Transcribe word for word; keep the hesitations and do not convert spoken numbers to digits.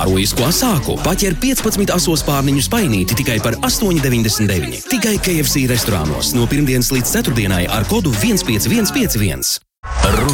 Arojisko sāku. Paķer piecpadsmit asos pārniņu spainīti tikai par astoņi deviņdesmit deviņi. Tikai K F C restorānos no pirmdienas līdz ceturtdienai ar kodu viens pieci viens pieci viens.